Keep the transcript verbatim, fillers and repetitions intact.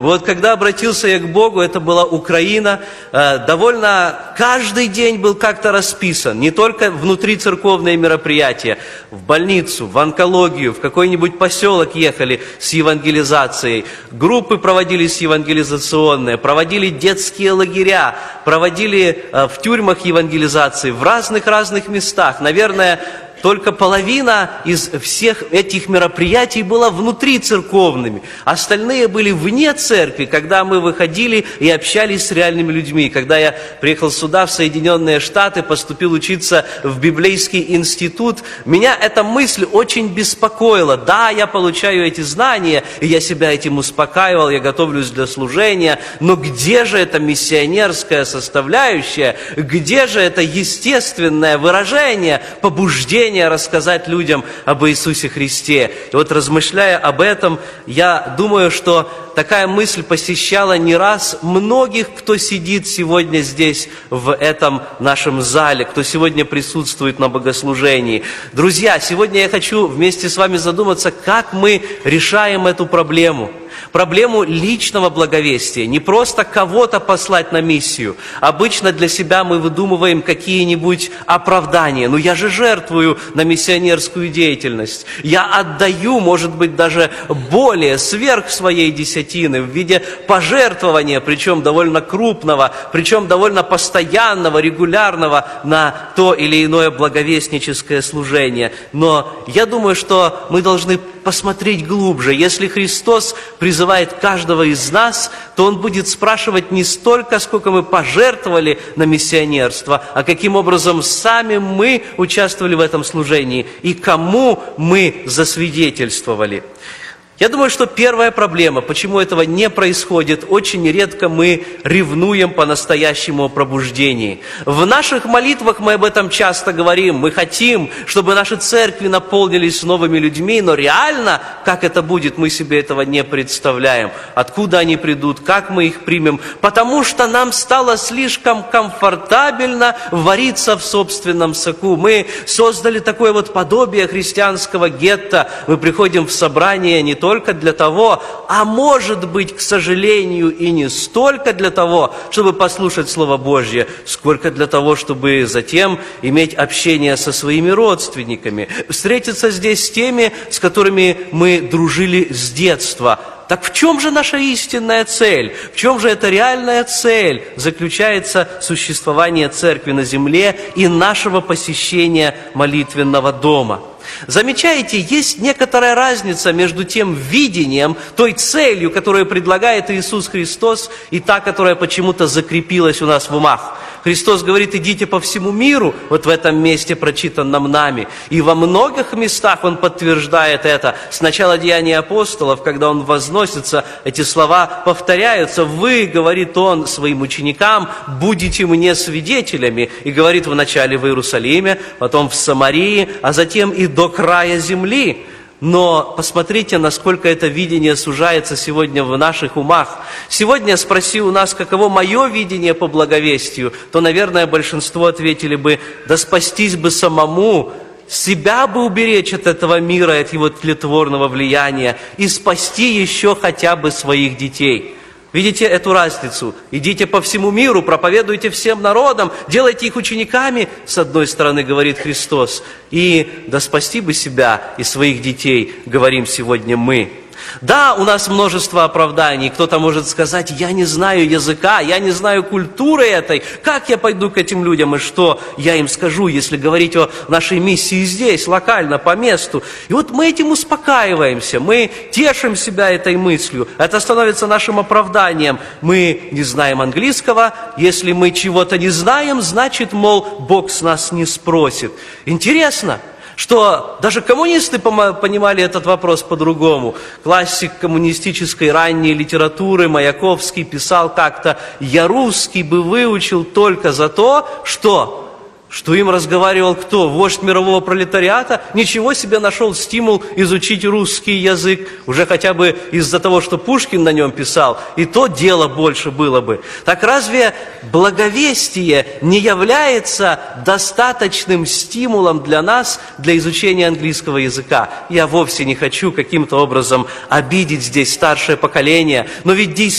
Вот когда обратился я к Богу, это была Украина, довольно каждый день был как-то расписан, не только внутрицерковные мероприятия, в больницу, в онкологию, в какой-нибудь поселок ехали с евангелизацией, группы проводились евангелизационные, проводили детские лагеря, проводили в тюрьмах евангелизации, в разных-разных местах. Наверное, только половина из всех этих мероприятий была внутрицерковными. Остальные были вне церкви, когда мы выходили и общались с реальными людьми. Когда я приехал сюда, в Соединенные Штаты, поступил учиться в библейский институт, меня эта мысль очень беспокоила. Да, я получаю эти знания, и я себя этим успокаивал, я готовлюсь для служения, но где же эта миссионерская составляющая? Где же это естественное выражение, побуждение рассказать людям об Иисусе Христе? И вот размышляя об этом, я думаю, что такая мысль посещала не раз многих, кто сидит сегодня здесь, в этом нашем зале, кто сегодня присутствует на богослужении. Друзья, сегодня я хочу вместе с вами задуматься, как мы решаем эту проблему. Проблему личного благовестия. Не просто кого-то послать на миссию. Обычно для себя мы выдумываем какие-нибудь оправдания. Ну я же жертвую на миссионерскую деятельность. Я отдаю, может быть, даже более, сверх своей десятины в виде пожертвования, причем довольно крупного, причем довольно постоянного, регулярного на то или иное благовестническое служение. Но я думаю, что мы должны посмотреть глубже. Если Христос призывает каждого из нас, то Он будет спрашивать не столько, сколько мы пожертвовали на миссионерство, а каким образом сами мы участвовали в этом служении и кому мы засвидетельствовали. Я думаю, что первая проблема, почему этого не происходит, очень редко мы ревнуем по-настоящему о пробуждении. В наших молитвах мы об этом часто говорим. Мы хотим, чтобы наши церкви наполнились новыми людьми, но реально, как это будет, мы себе этого не представляем. Откуда они придут, как мы их примем, потому что нам стало слишком комфортабельно вариться в собственном соку. Мы создали такое вот подобие христианского гетто. Мы приходим в собрание не только только для того, а может быть, к сожалению, и не столько для того, чтобы послушать Слово Божье, сколько для того, чтобы затем иметь общение со своими родственниками, встретиться здесь с теми, с которыми мы дружили с детства. Так в чем же наша истинная цель? В чем же эта реальная цель заключается существование церкви на земле и нашего посещения молитвенного дома? Замечаете, есть некоторая разница между тем видением, той целью, которую предлагает Иисус Христос, и та, которая почему-то закрепилась у нас в умах. Христос говорит: идите по всему миру, вот в этом месте, прочитанном нами. И во многих местах Он подтверждает это. Сначала Деяния апостолов, когда Он возносится, эти слова повторяются. Вы, говорит Он своим ученикам, будете мне свидетелями. И говорит вначале в Иерусалиме, потом в Самарии, а затем и до края земли. Но посмотрите, насколько это видение сужается сегодня в наших умах. Сегодня спроси у нас, каково мое видение по благовестию, то, наверное, большинство ответили бы: да спастись бы самому, себя бы уберечь от этого мира, от его тлетворного влияния и спасти еще хотя бы своих детей. Видите эту разницу? Идите по всему миру, проповедуйте всем народам, делайте их учениками, с одной стороны, говорит Христос, и да спасти бы себя и своих детей, говорим сегодня мы. Да, у нас множество оправданий. Кто-то может сказать: я не знаю языка, я не знаю культуры этой. Как я пойду к этим людям и что я им скажу, если говорить о нашей миссии здесь, локально, по месту? И вот мы этим успокаиваемся, мы тешим себя этой мыслью. Это становится нашим оправданием. Мы не знаем английского. Если мы чего-то не знаем, значит, мол, Бог с нас не спросит. Интересно, что даже коммунисты понимали этот вопрос по-другому. Классик коммунистической ранней литературы Маяковский писал как-то: «Я русский бы выучил только за то, что...» Что им разговаривал кто? Вождь мирового пролетариата? Ничего себе, нашел стимул изучить русский язык. Уже хотя бы из-за того, что Пушкин на нем писал, и то дело больше было бы. Так разве благовестие не является достаточным стимулом для нас, для изучения английского языка? Я вовсе не хочу каким-то образом обидеть здесь старшее поколение, но ведь действительно,